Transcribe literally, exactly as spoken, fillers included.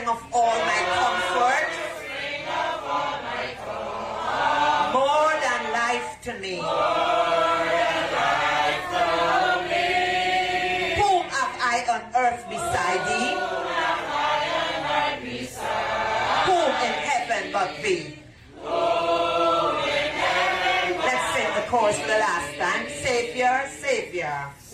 of all my comfort, more than life to me. Whom have I on earth beside thee? Whom in heaven but thee? Let's sing the chorus for the last time. Savior, Savior.